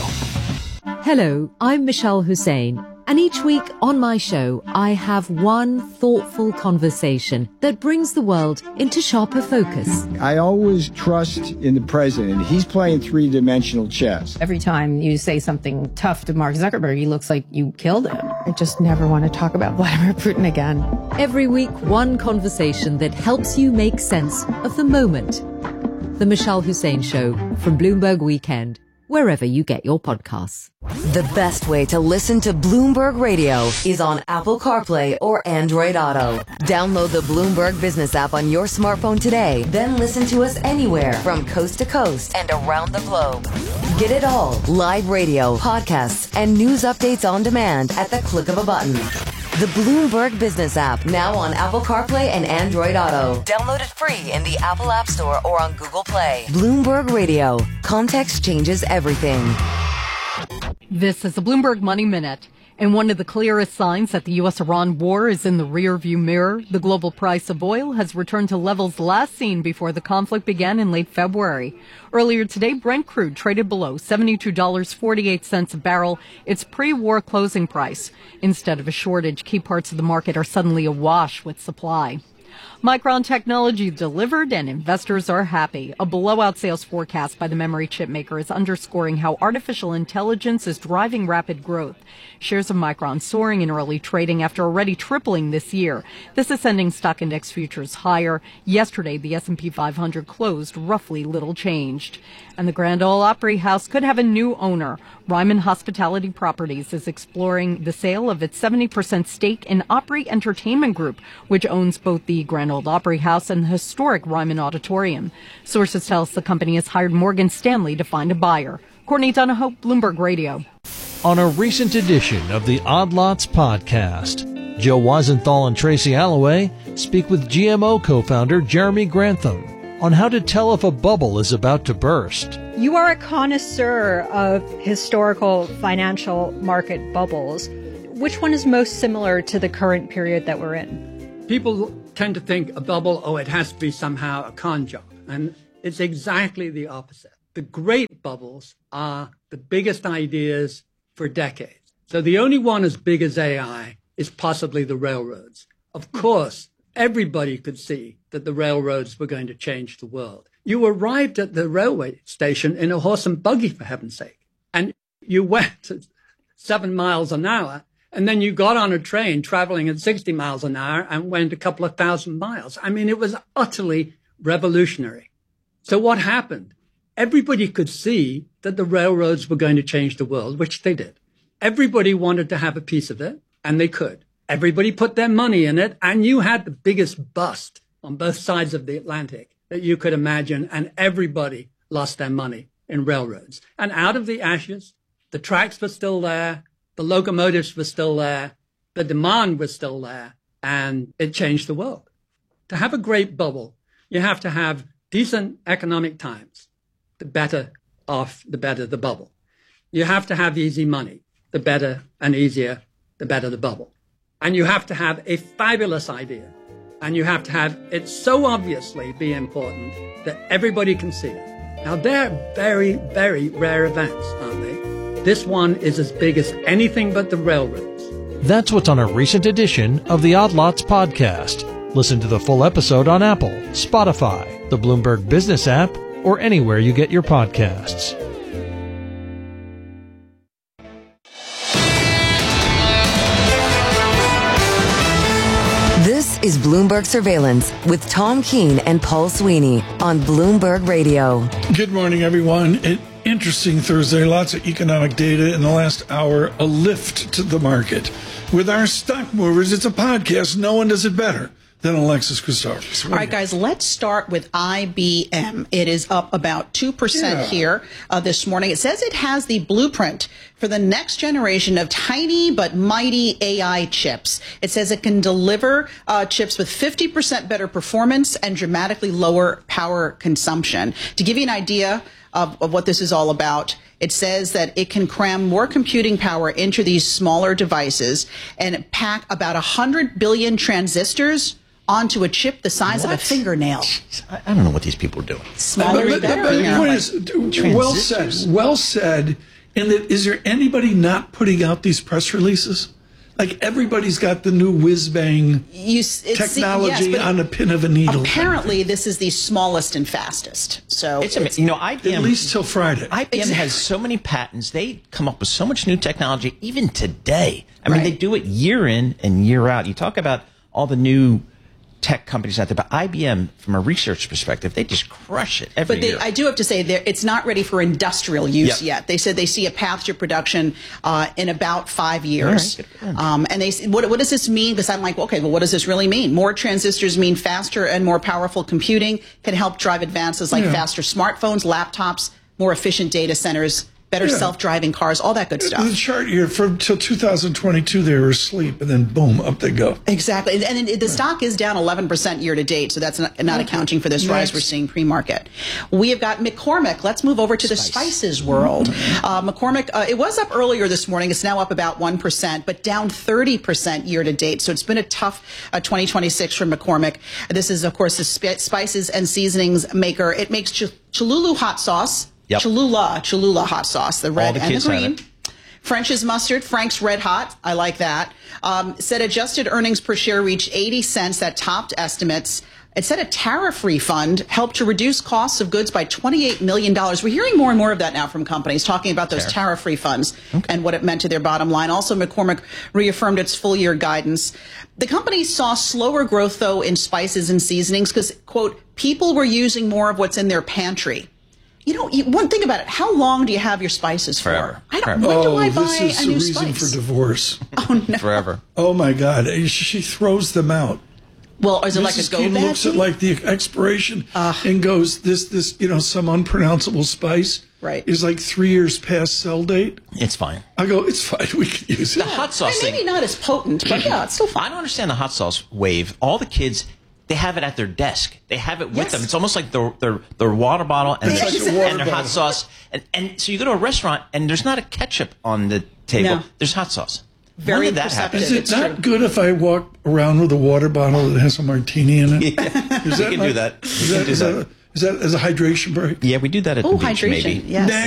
Hello, I'm Michelle Hussein, and each week on my show, I have one thoughtful conversation that brings the world into sharper focus. I always trust in the president. He's playing three-dimensional chess. Every time you say something tough to Mark Zuckerberg, he looks like you killed him. I just never want to talk about Vladimir Putin again. Every week, one conversation that helps you make sense of the moment. The Michelle Hussein Show from Bloomberg Weekend, wherever you get your podcasts. The best way to listen to Bloomberg Radio is on Apple CarPlay or Android Auto. Download the Bloomberg Business app on your smartphone today, then listen to us anywhere from coast to coast and around the globe. Get it all, live radio, podcasts, and news updates on demand at the click of a button. The Bloomberg Business app, now on Apple CarPlay and Android Auto. Download it free in the Apple App Store or on Google Play. Bloomberg Radio. Context changes everything. This is a Bloomberg Money Minute. And one of the clearest signs that the U S Iran war is in the rearview mirror, the global price of oil has returned to levels last seen before the conflict began in late February. Earlier today, Brent crude traded below seventy-two dollars and forty-eight cents a barrel, its pre-war closing price. Instead of a shortage, key parts of the market are suddenly awash with supply. Micron Technology delivered and investors are happy. A blowout sales forecast by the memory chip maker is underscoring how artificial intelligence is driving rapid growth. Shares of Micron soaring in early trading after already tripling this year. This is sending stock index futures higher. Yesterday, the S and P five hundred closed roughly little changed. And the Grand Ole Opry House could have a new owner. Ryman Hospitality Properties is exploring the sale of its seventy percent stake in Opry Entertainment Group, which owns both the Grand Ole Opry House and the historic Ryman Auditorium. Sources tell us the company has hired Morgan Stanley to find a buyer. Courtney Donahoe, Bloomberg Radio. On a recent edition of the Odd Lots podcast, Joe Weisenthal and Tracy Alloway speak with G M O co-founder Jeremy Grantham on how to tell if a bubble is about to burst. You are a connoisseur of historical financial market bubbles. Which one is most similar to the current period that we're in? People tend to think a bubble, oh, it has to be somehow a con job. And it's exactly the opposite. The great bubbles are the biggest ideas for decades. So the only one as big as A I is possibly the railroads. Of course, everybody could see that the railroads were going to change the world. You arrived at the railway station in a horse and buggy, for heaven's sake. And you went at seven miles an hour, and then you got on a train traveling at sixty miles an hour and went a couple of thousand miles. I mean, it was utterly revolutionary. So what happened? Everybody could see that the railroads were going to change the world, which they did. Everybody wanted to have a piece of it, and they could. Everybody put their money in it, and you had the biggest bust on both sides of the Atlantic that you could imagine, and everybody lost their money in railroads. And out of the ashes, the tracks were still there, the locomotives were still there, the demand was still there, and it changed the world. To have a great bubble, you have to have decent economic times. The better off, the better the bubble. You have to have easy money. The better and easier, the better the bubble. And you have to have a fabulous idea. And you have to have it so obviously be important that everybody can see it. Now, they're very, very rare events, aren't they? This one is as big as anything but the railroads. That's what's on a recent edition of the Odd Lots podcast. Listen to the full episode on Apple, Spotify, the Bloomberg Business app, or anywhere you get your podcasts. This is Bloomberg Surveillance with Tom Keene and Paul Sweeney on Bloomberg Radio. Good morning, everyone. An interesting Thursday. Lots of economic data in the last hour. A lift to the market. With our stock movers, it's a podcast. No one does it better than Alexis Christoforous. All right, guys, let's start with I B M. It is up about two percent yeah. here uh, this morning. It says it has the blueprint for the next generation of tiny but mighty A I chips. It says it can deliver uh, chips with fifty percent better performance and dramatically lower power consumption. To give you an idea of, of what this is all about, it says that it can cram more computing power into these smaller devices and pack about one hundred billion transistors onto a chip the size what? of a fingernail. I, I don't know what these people are doing. Smaller but, but, but, but the point is, well said, well said. And that, is there anybody not putting out these press releases? Like everybo's got the new whiz bang you, technology yes, on a pin of a needle. Apparently, this is the smallest and fastest. So it's, it's you know, I B M at least till Friday. I B M exactly. has so many patents. They come up with so much new technology, even today. I mean, right. they do it year in and year out. You talk about all the new tech companies out there, but I B M, from a research perspective, they just crush it every but they, year. I do have to say, it's not ready for industrial use yep. yet. They said they see a path to production uh, in about five years. Right. Um, and they what, what does this mean? Because I'm like, okay, well, what does this really mean? More transistors mean faster and more powerful computing, can help drive advances like yeah. faster smartphones, laptops, more efficient data centers, better Yeah. self-driving cars, all that good stuff. The chart here from till two thousand twenty-two, they were asleep, and then boom, up they go. Exactly. And, and the stock is down eleven percent year to date, so that's not, not accounting for this Next. rise we're seeing pre-market. We have got McCormick. Let's move over to the spices world. Uh, McCormick, uh, it was up earlier this morning. It's now up about one percent, but down thirty percent year to date. So it's been a tough uh, twenty twenty-six for McCormick. This is, of course, the sp- spices and seasonings maker. It makes Ch- Cholula hot sauce. Yep. Cholula, Cholula hot sauce, the red All the and kids the had green. it. French's mustard, Frank's Red Hot. I like that. Um, said adjusted earnings per share reached eighty cents. That topped estimates. It said a tariff refund helped to reduce costs of goods by twenty-eight million dollars. We're hearing more and more of that now from companies talking about those tariff, tariff refunds okay. and what it meant to their bottom line. Also, McCormick reaffirmed its full year guidance. The company saw slower growth, though, in spices and seasonings because, quote, people were using more of what's in their pantry. You know, you, one thing about it, how long do you have your spices Forever. for? I don't, Forever. when do Oh, I buy this is a the new reason spice? for divorce. Oh, no. Forever. Oh, my God. She throws them out. Well, is it like a Missus go Keene bag looks at thing? like the expiration and goes, this, this, you know, some unpronounceable spice Right. is like three years past sell date. It's fine. I go, it's fine. We can use it. The hot sauce Maybe thing. not as potent, but yeah, it's still fine. I don't understand the hot sauce wave. All the kids, they have it at their desk. They have it with Yes. them. It's almost like their their, their water bottle and, It's their, like a water and their bottle. hot sauce. And, and so you go to a restaurant and there's not a ketchup on the table. No. There's hot sauce. Very when did that happen? perceptive. Is it It's not true. good if I walk around with a water bottle that has a martini in it? Yeah. Is You can do that. Is You that, can do is that. that, is that as a hydration break? Yeah, we do that at Oh, the beach, hydration. maybe. Yes.